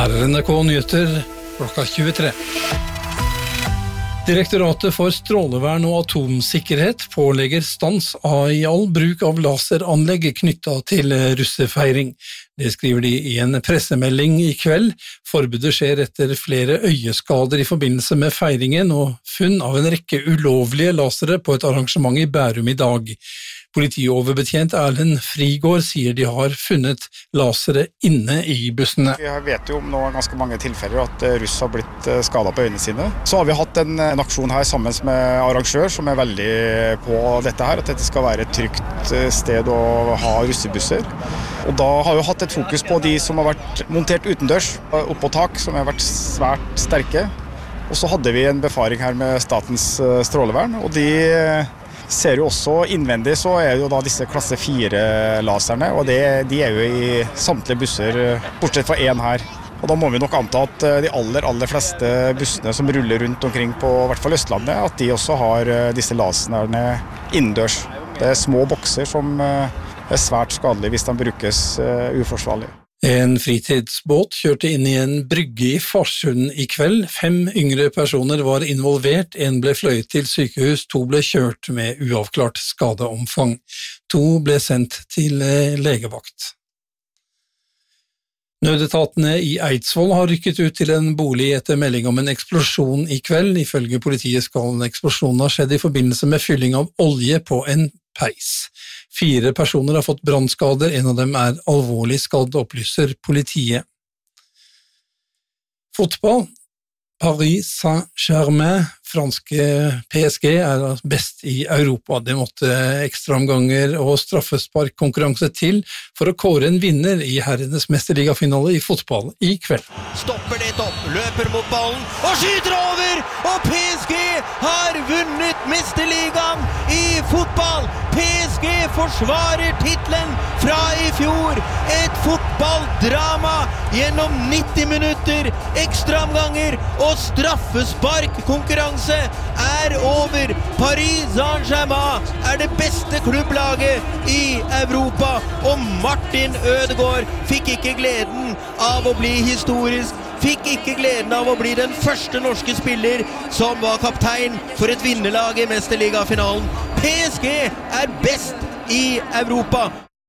Her NRK Nyheter klokka 23. Direktoratet for strålevern og atomsikkerhet pålegger stans av i all bruk av laseranlegg knyttet til russefeiring. Det skriver de i en pressemelding i kveld. Forbudet skjer etter flere øyeskader i forbindelse med feiringen og funn av en rekke ulovlige lasere på et arrangement i Bærum i dag. Politioverbetjent Erlend Frigård sier de har funnet lasere inne i bussene. Vi vet jo om nå ganske mange tilfeller at russ har blitt skadet på øynene sine. Så har vi hatt en aksjon her sammen med arrangør som er veldig på dette her, at dette skal være et trygt sted å ha russebusser. Og da har vi hatt et fokus på de som har vært montert utendørs, oppå tak, som har vært svært sterke. Og så hadde vi en befaring her med Statens strålevern, og de ser jo også innvendig, så er jo da disse klasse 4-laserne, og de er jo i samtlige busser, bortsett fra en her. Og da må vi nok anta at de aller fleste bussene som ruller rundt omkring på i hvert fall Østlandet, at de også har disse laserne innendørs. Det er små bokser som er svært skadelige hvis de brukes uforsvarlig. En fritidsbåt kjørte inn i en brygge i Farsund i kveld. 5 yngre personer var involvert, en ble fløyet til sykehus, 2 ble kjørt med uavklart skadeomfang. 2 ble sendt til legevakt. Nødetatene i Eidsvoll har rykket ut til en bolig etter melding om en eksplosjon i kveld. Ifølge politiet skal eksplosjonen ha skjedd i forbindelse med fylling av olje på en peis. 4 personer har fått brannskader, en av dem er alvorlig skadd, opplyser politiet. Fotball. Paris Saint-Germain, franske PSG, er best i Europa. Det måtte ekstraomganger og straffesparkkonkurranse til for å kåre en vinner i herrenes mesterligafinale i fotball i kveld. Stopper det opp, løper mot ballen og skyter over, og PSG har vunnet mesterligaen i fotball. PSG forsvarer titlen fra i fjor. Et fotballdrama gjennom 90 minutter, ekstraomganger og straffesparkkonkurranse er over. Paris Saint-Germain er det beste klubblaget i Europa, og Martin Ødegaard fikk ikke gleden av å bli historisk, fikk ikke gleden av å bli den første norske spiller som var kaptein for et vinnerlag i mesterligafinalen. PSG er best i Europa.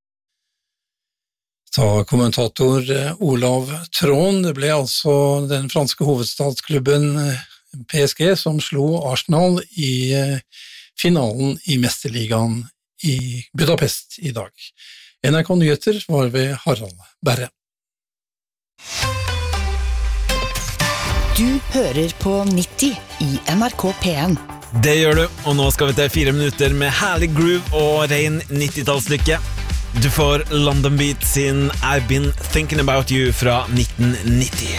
Sa kommentator Olav Trån. Det ble altså den franske hovedstadsklubben PSG som slo Arsenal i finalen i mesterligaen i Budapest i dag. NRK Nyheter var ved Harald Berre. Du hører på 90 i NRK P1. Det gjør du, og nå skal vi til 4 minutter med herlig groove og ren 90-tallslykke. Du får London Beat sin I've Been Thinking About You fra 1990.